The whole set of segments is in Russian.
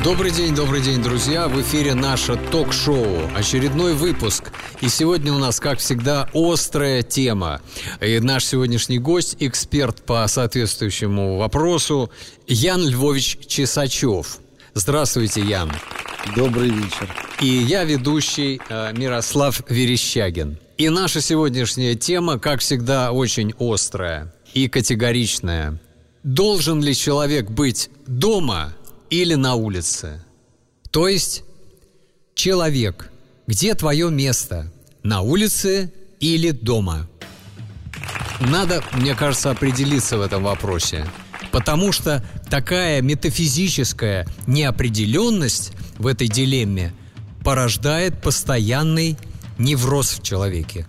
Добрый день, друзья! В эфире наше ток-шоу, очередной выпуск. И сегодня у нас, как всегда, острая тема. И наш сегодняшний гость, эксперт по соответствующему вопросу, Ян Львович Чесачев. Здравствуйте, Ян. Добрый вечер. И я ведущий Мирослав Верещагин. И наша сегодняшняя тема, как всегда, очень острая и категоричная. Должен ли человек быть дома или на улице? То есть, человек, где твое место? На улице или дома? Надо, мне кажется, определиться в этом вопросе. Потому что такая метафизическая неопределенность в этой дилемме порождает постоянный невроз в человеке.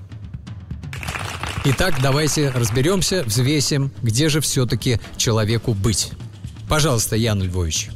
Итак, давайте разберемся, взвесим, где же все-таки человеку быть. Пожалуйста, Ян Львович.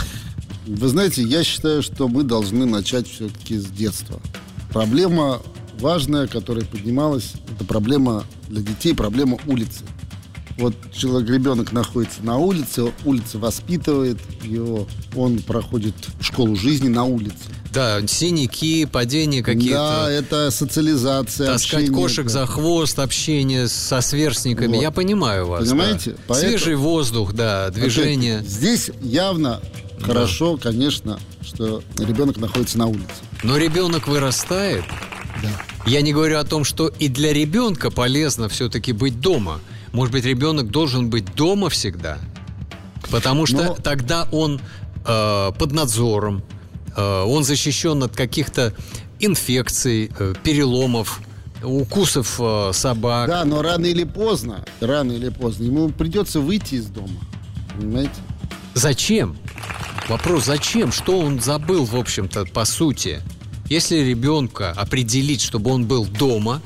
Вы знаете, я считаю, что мы должны начать все-таки с детства. Проблема важная, которая поднималась, это проблема для детей, проблема улицы. Вот ребенок находится на улице, улица воспитывает его, он проходит школу жизни на улице. Да, синяки, падения какие-то. Да, это социализация, таскать общение, кошек за хвост, общение со сверстниками. Вот. Я понимаю вас. Понимаете? Да. Поэтому... Свежий воздух, да, движение. Опять, здесь явно хорошо, конечно, что ребенок находится на улице. Но ребенок вырастает. Да. Я не говорю о том, что и для ребенка полезно все-таки быть дома. Может быть, ребенок должен быть дома всегда. Потому что тогда он под надзором, он защищен от каких-то инфекций, переломов, укусов собак. Да, но рано или поздно ему придется выйти из дома. Понимаете? Зачем? Вопрос, зачем? Что он забыл, в общем-то, по сути? Если ребенка определить, чтобы он был дома,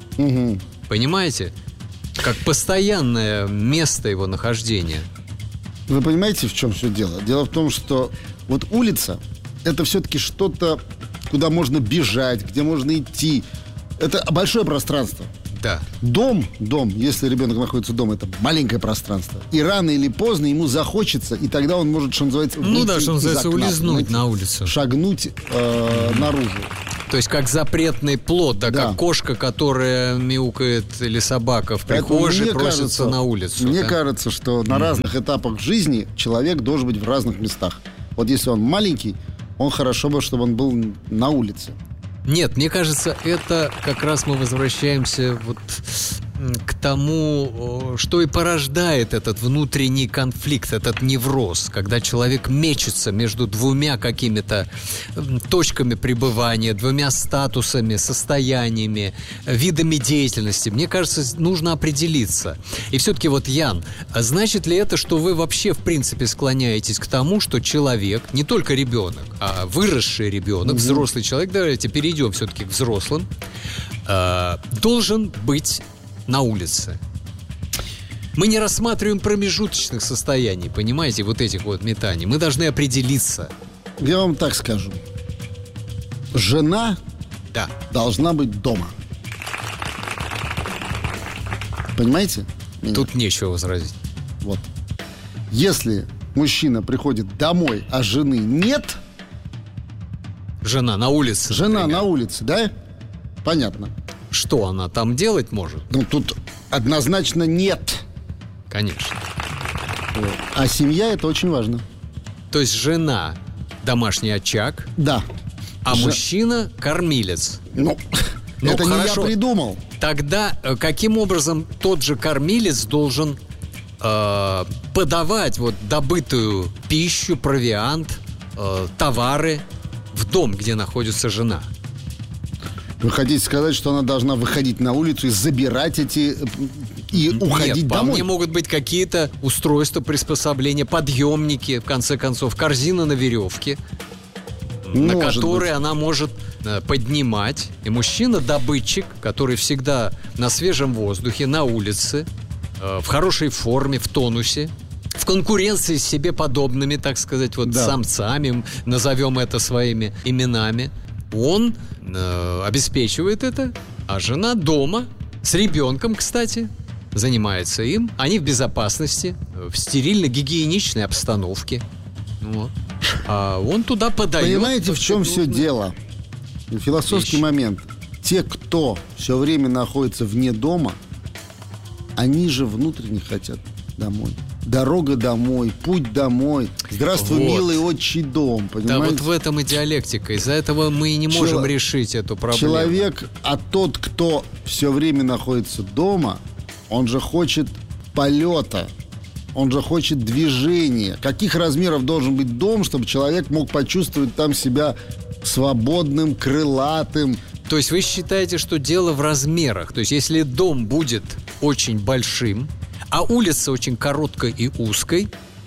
понимаете, как постоянное место его нахождения. Вы понимаете, в чем все дело? Дело в том, что вот улица — это все-таки что-то, куда можно бежать, где можно идти. Это большое пространство. Да. Дом, если ребенок находится дома, это маленькое пространство. И рано или поздно ему захочется, и тогда он может, что называется, улизнуть на улицу. Шагнуть наружу. То есть как запретный плод, да, как кошка, которая мяукает, или собака в прихожей просится на улицу. Мне кажется, что на разных этапах жизни человек должен быть в разных местах. Вот если он маленький, он хорошо бы, чтобы он был на улице. Нет, мне кажется, это как раз мы возвращаемся вот к тому, что и порождает этот внутренний конфликт, этот невроз, когда человек мечется между двумя какими-то точками пребывания, двумя статусами, состояниями, видами деятельности. Мне кажется, нужно определиться. И все-таки вот, Ян, значит ли это, что вы вообще в принципе склоняетесь к тому, что человек, не только ребенок, а выросший ребенок, взрослый человек, давайте перейдем все-таки к взрослым, должен быть на улице? Мы не рассматриваем промежуточных состояний, понимаете, вот этих вот метаний. Мы должны определиться. Я вам так скажу. Жена должна быть дома. Понимаете? Тут нечего возразить. Вот. Если мужчина приходит домой, а жены нет... Жена на улице, например. На улице, да? Понятно. Что она там делать может? Ну, тут однозначно нет. Конечно. Вот. А семья — это очень важно. То есть жена — домашний очаг. Да. А мужчина — кормилец. Ну, это хорошо. Не я придумал. Тогда каким образом тот же кормилец должен подавать вот добытую пищу, провиант, товары в дом, где находится жена? Вы хотите сказать, что она должна выходить на улицу и забирать эти... и уходить домой? Вполне могут быть какие-то устройства, приспособления, подъемники, в конце концов, корзина на веревке, на которой она может поднимать. И мужчина-добытчик, который всегда на свежем воздухе, на улице, в хорошей форме, в тонусе, в конкуренции с себе подобными, так сказать, вот самцами, назовем это своими именами, он обеспечивает это, а жена дома с ребенком, кстати, занимается им. Они в безопасности, в стерильно-гигиеничной обстановке. Вот. А он туда подает. Понимаете, в чем все дело? Философский момент. Те, кто все время находится вне дома, они же внутренне хотят домой. Дорога домой, путь домой. Здравствуй, вот. Милый отчий дом. Понимаете? Да, вот в этом и диалектика. Из-за этого мы и не можем решить эту проблему. Человек, а тот, кто все время находится дома, он же хочет полета. Он же хочет движения. Каких размеров должен быть дом, чтобы человек мог почувствовать там себя свободным, крылатым? То есть вы считаете, что дело в размерах? То есть если дом будет очень большим, а улица очень короткой и узкой,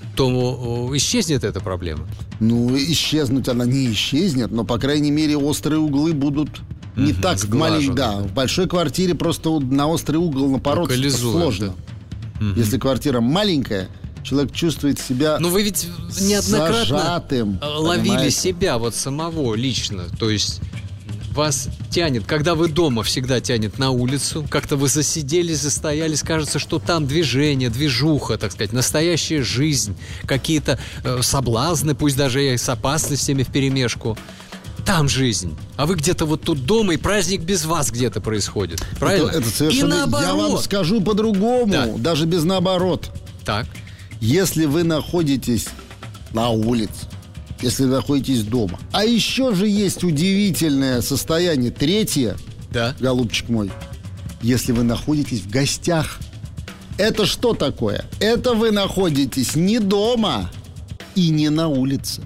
то исчезнет эта проблема? Ну, исчезнуть она не исчезнет, но, по крайней мере, острые углы будут не так маленькие. Да, в большой квартире просто на острый угол напороться сложно. Да. Если квартира маленькая, человек чувствует себя вы ведь неоднократно зажатым, ловили понимаете? Себя вот самого лично. То есть вас тянет, когда вы дома, всегда тянет на улицу. Как-то вы засиделись, застоялись. Кажется, что там движение, движуха, так сказать, настоящая жизнь. Какие-то соблазны, пусть даже и с опасностями вперемешку. Там жизнь. А вы где-то вот тут дома, и праздник без вас где-то происходит. Правильно? Это совершенно... И наоборот. Я вам скажу по-другому, да. Даже без наоборот. Так. Если вы находитесь на улице, если вы находитесь дома. А еще же есть удивительное состояние. Третье, да. Голубчик мой, если вы находитесь в гостях. Это что такое? Это вы находитесь не дома и не на улице.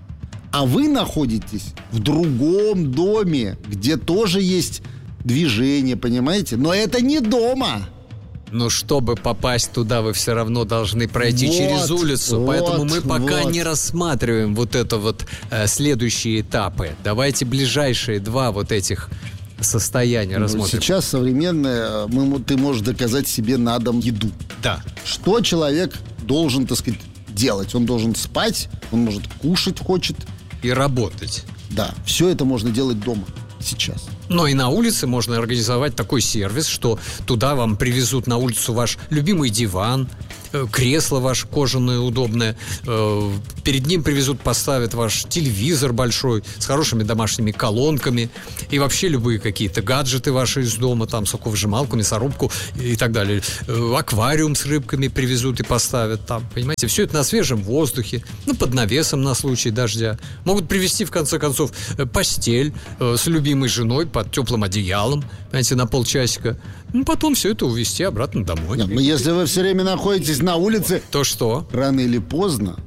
А вы находитесь в другом доме, где тоже есть движение, понимаете? Но это не дома. Но чтобы попасть туда, вы все равно должны пройти через улицу. Поэтому мы пока не рассматриваем вот это вот следующие этапы. Давайте ближайшие два вот этих состояния рассмотрим. Сейчас современное, ты можешь доказать себе на дом еду. Да. Что человек должен, так сказать, делать? Он должен спать, он может кушать хочет. И работать. Да, все это можно делать дома сейчас. Но и на улице можно организовать такой сервис, что туда вам привезут на улицу ваш любимый диван, кресло ваше кожаное, удобное. Перед ним привезут, поставят ваш телевизор большой с хорошими домашними колонками и вообще любые какие-то гаджеты ваши из дома, там соковыжималку, мясорубку и так далее. Аквариум с рыбками привезут и поставят там, понимаете? Все это на свежем воздухе, под навесом на случай дождя. Могут привезти, в конце концов, постель с любимой женой под теплым одеялом, знаете, на полчасика. Потом все это увезти обратно домой. Нет, но если вы все время находитесь на улице, то что? Рано или поздно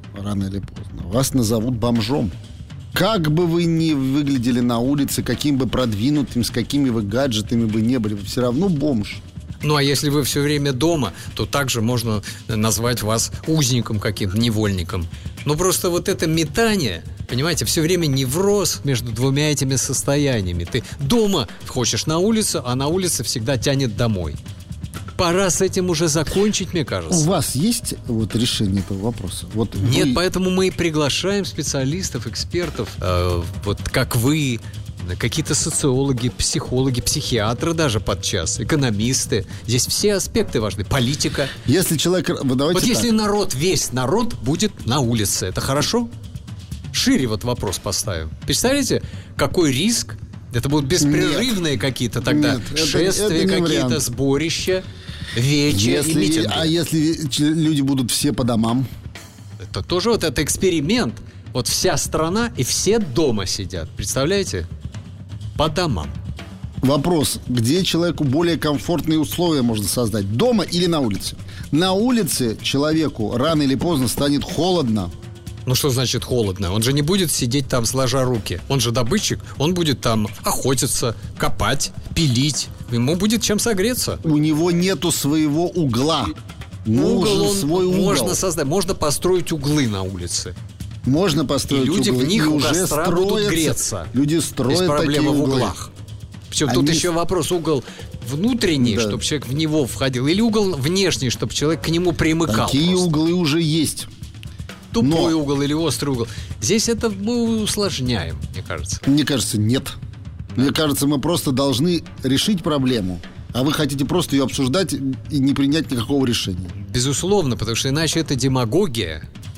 вас назовут бомжом. Как бы вы ни выглядели на улице, каким бы продвинутым, с какими вы гаджетами бы не были, вы все равно бомж. Ну, а если вы все время дома, то также можно назвать вас узником каким-то, невольником. Но просто вот это метание, понимаете, все время невроз между двумя этими состояниями. Ты дома хочешь на улицу, а на улице всегда тянет домой. Пора с этим уже закончить, мне кажется. У вас есть вот решение этого вопроса? Нет, поэтому мы и приглашаем специалистов, экспертов, вот как вы, какие-то социологи, психологи, психиатры даже подчас, экономисты. Здесь все аспекты важны. Политика. Если человек... если весь народ будет на улице, это хорошо? Шире вот вопрос поставим. Представляете, какой риск? Это будут беспрерывные какие-то тогда шествия, какие-то сборища, вечи и митинги. А если люди будут все по домам? Это тоже вот это эксперимент. Вот вся страна и все дома сидят. Представляете? По домам. Вопрос, где человеку более комфортные условия можно создать? Дома или на улице? На улице человеку рано или поздно станет холодно. Ну что значит холодно? Он же не будет сидеть там сложа руки. Он же добытчик, он будет там охотиться, копать, пилить. Ему будет чем согреться. У него нету своего угла. Нужен свой угол. Можно создать, можно построить углы на улице. Можно построить углы. И люди в них у уже костра будут греться. Люди строят такие проблема в углах. Причем тут еще вопрос, угол внутренний, да, чтобы человек в него входил, или угол внешний, чтобы человек к нему примыкал. Такие углы уже есть. Тупой угол или острый угол. Здесь это мы усложняем, мне кажется. Мне кажется, нет. Мне кажется, мы просто должны решить проблему, а вы хотите просто ее обсуждать и не принять никакого решения. Безусловно, потому что иначе это демагогия.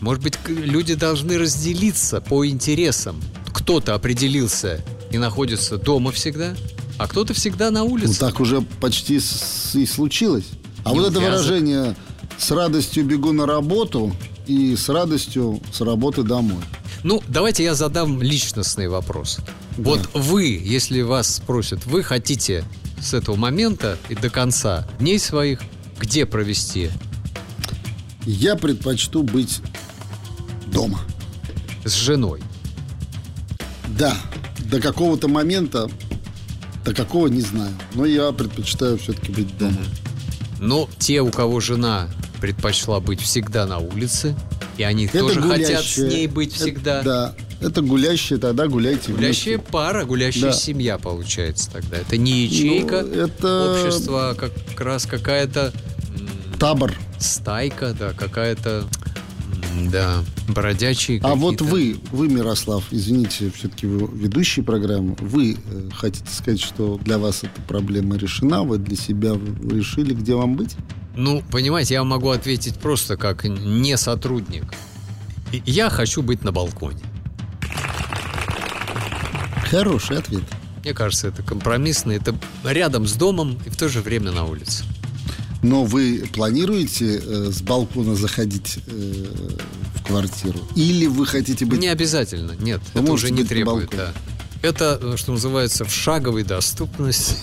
Может быть, люди должны разделиться по интересам. Кто-то определился и находится дома всегда, а кто-то всегда на улице. Ну, так уже почти и случилось. А вот это выражение «с радостью бегу на работу» и «с радостью с работы домой». Ну, давайте я задам личностный вопрос. Да. Вот вы, если вас спросят, вы хотите с этого момента и до конца дней своих где провести? Я предпочту быть дома. С женой? Да, до какого-то момента, до какого не знаю. Но я предпочитаю все-таки быть дома. Но те, у кого жена предпочла быть всегда на улице, и они это тоже гулящая, хотят с ней быть всегда. Да, это гулящая, тогда гуляйте гулящая вместе. Пара, гулящая семья получается тогда. Это не ячейка это общества, а как раз какая-то... Табор. Стайка, да, какая-то... Да, бродячие какие-то. А вот вы, Мирослав, извините, все-таки вы ведущий программы, вы хотите сказать, что для вас эта проблема решена, вы для себя решили, где вам быть? Ну, понимаете, я могу ответить просто как не сотрудник. Я хочу быть на балконе. Хороший ответ. Мне кажется, это компромиссно, это рядом с домом и в то же время на улице. Но вы планируете с балкона заходить в квартиру? Или вы хотите быть... Не обязательно, нет. Вы это уже не быть требует, да. Это, что называется, в шаговой доступности.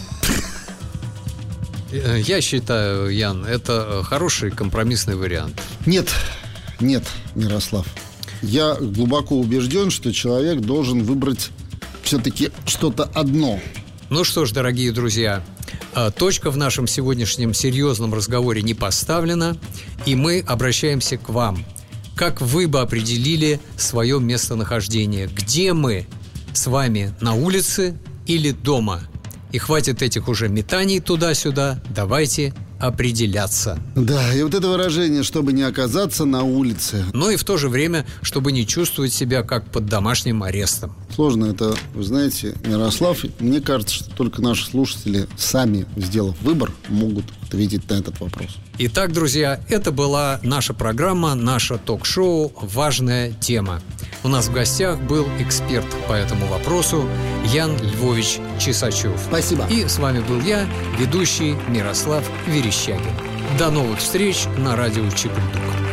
Я считаю, Ян, это хороший компромиссный вариант. Нет, Мирослав. Я глубоко убежден, что человек должен выбрать все-таки что-то одно. Ну что ж, дорогие друзья, точка в нашем сегодняшнем серьезном разговоре не поставлена, и мы обращаемся к вам. Как вы бы определили свое местонахождение? Где мы с вами, на улице или дома? И хватит этих уже метаний туда-сюда, давайте определяться. Да, и вот это выражение, чтобы не оказаться на улице. Но и в то же время, чтобы не чувствовать себя как под домашним арестом. Сложно это, вы знаете, Мирослав. Мне кажется, что только наши слушатели, сами сделав выбор, могут ответить на этот вопрос. Итак, друзья, это была наша программа, наше ток-шоу «Важная тема». У нас в гостях был эксперт по этому вопросу Ян Львович Чесачев. Спасибо. И с вами был я, ведущий Мирослав Верещагин. До новых встреч на радио Чип и Дух.